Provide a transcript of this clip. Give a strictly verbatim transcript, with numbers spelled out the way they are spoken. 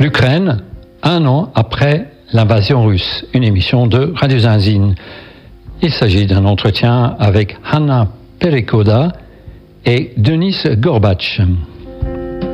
L'Ukraine, un an après l'invasion russe, une émission de Radio Zinzine. Il s'agit d'un entretien avec Hanna Perekoda et Denis Gorbatch.